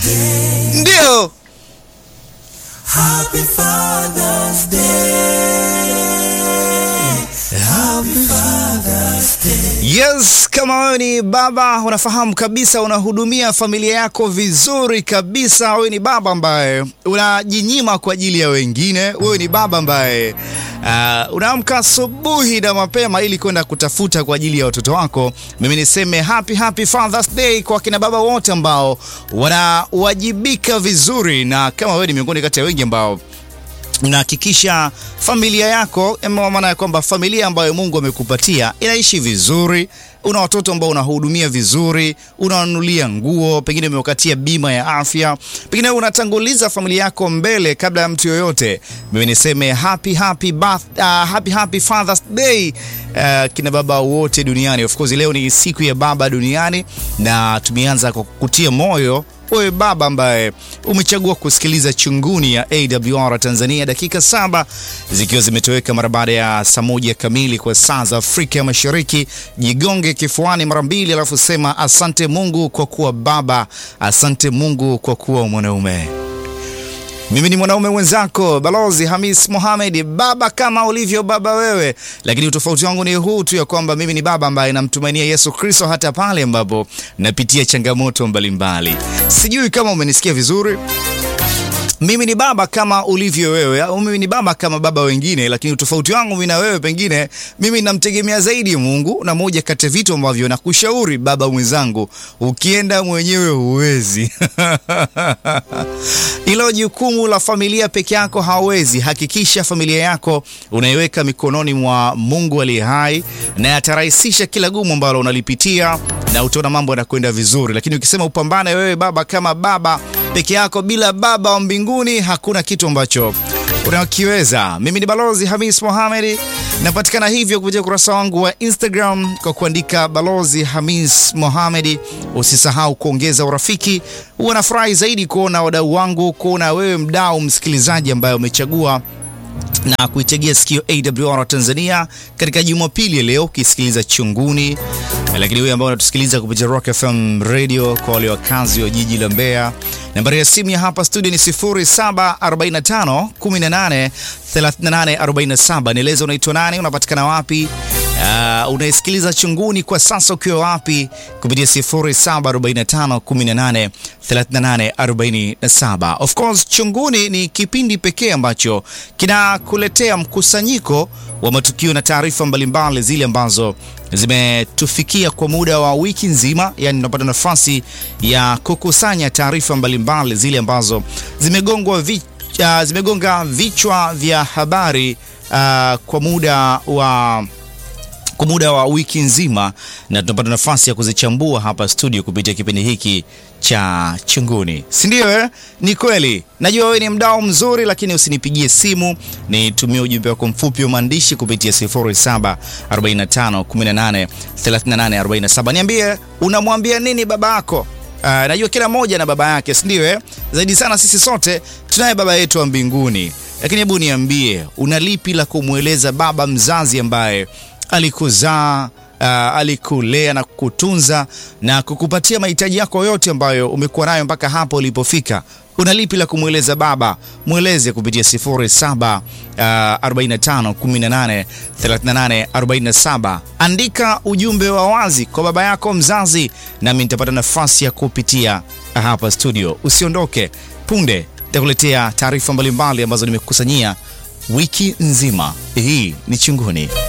Ndio. Happy Father's Day. Happy Father's Day. Yes, kama wewe ni baba unafahamu kabisa, unahudumia familia yako vizuri kabisa. Wewe ni baba ambaye unajinyima kwa ajili ya wengine. Wewe ni baba ambaye unaamka asubuhi na mapema ili kwenda kutafuta kwa ajili ya watoto wako. Mimi niseme happy Father's Day kwa kina baba wote ambao wanawajibika vizuri, na kama wewe ni miongoni kati ya wengi ambao unahakikisha familia yako, maana ya kwamba familia ambayo Mungu amekupatia inaishi vizuri, una watoto ambao unahudumia vizuri, unawanunulia nguo, pengine umewakatia bima ya afya, pengine unatanguliza familia yako mbele kabla ya mtu yoyote. Mimi niseme happy Father's Day kina baba wote duniani. Of course leo ni siku ya baba duniani, na tumeanza kwa kukutia moyo wewe baba ambaye umechagua kusikiliza Chunguni ya AWR Tanzania, dakika 7 zikiwa zimetoweka mara baada ya saa 1 kamili kwa saa za Afrika ya Mashariki. Jigonge kifuani mara 2 alafu sema asante Mungu kwa kuwa baba, asante Mungu kwa kuwa mwanaume. Mimi ni mwanaume mwenzako Balozi Hamis Mohamed, baba kama ulivyo baba wewe, lakini utofauti wangu ni huu tu ya kwamba mimi ni baba ambaye namtumainia Yesu Kristo hata pale ambapo napitia changamoto mbalimbali. Sijui kama umenisikia vizuri. Mimi ni baba kama ulivyo wewe, au mimi ni baba kama baba wengine, lakini utofauti wangu mimi na wewe, pengine mimi namtegemea zaidi Mungu, na moja kati ya vitu ambavyo nakushauri baba mwenzangu, ukienda mwenyewe huwezi. Ilo jukumu la familia peke yako hauwezi. Hakikisha familia yako unaiweka mikononi mwa Mungu aliye hai, na atarahisisha kila gumu ambalo unalipitia, na utaona mambo yanakwenda vizuri. Lakini ukisema upambane wewe baba kama baba peke yako bila baba wa mbinguni, hakuna kitu ambacho unakiweza. Mimi ni Balozi Hamis Mohamed, napatikana hivyo kupitia ukurasa wangu wa Instagram kwa kuandika Balozi Hamis Mohamed. Usisahau kuongeza urafiki. Huwa nafurahi zaidi kuona wadau wangu, kuona wewe mdau msikilizaji ambaye umechagua na kuitegea sikio AWR Tanzania katika Jumapili leo ukisikiliza Chunguni. Lakini wewe ambao unatusikiliza kupitia Rock FM Radio kwa wale wakazi wa jiji la Mbeya, nambari ya simu ya hapa studio ni 0745 18 38 47. Nieleza unaitwa nani, unapatikana wapi, unaisikiliza Chunguni kwa sasa ukiwa wapi, kupitia 0745 18 38 47. Of course Chunguni ni kipindi pekee ambacho kinakuletea mkusanyiko wa matukio na taarifa mbalimbali zile ambazo zimetufikia kwa muda wa wiki nzima. Yani tunapata nafasi ya kukusanya taarifa mbalimbali zile ambazo zimegonga vichwa vya habari kwa muda wa wiki nzima, na tunapata nafasi ya kuzichambua hapa studio kupitia kipindi hiki cha Chunguni. Si ndio? Ni kweli. Najua wewe ni mdau mzuri, lakini usinipigie simu, nitumie ujumbe wako mfupi wa maandishi kupitia 0745 18 38 47. Niambie unamwambia nini baba yako. Najua kila mmoja na baba yake, si ndio? Zaidi sana sisi sote tunaye baba yetu wa mbinguni. Lakini hebu niambie, unalipi la kumweleza baba mzazi ambaye alikuzaa, alikulea na kukutunza na kukupatia mahitaji yako yote ambayo umekuwa nayo mpaka hapo ulipofika? Unalipi la kumweleza baba? Mweleze kupitia 0745 18 38 47. Andika ujumbe wa wazi kwa baba yako mzazi, nami nitapata nafasi ya kupitia hapa studio. Usiondoke, punde nitakuletea taarifa mbalimbali ambazo nimekukusanyia wiki nzima. Hii ni Chunguni.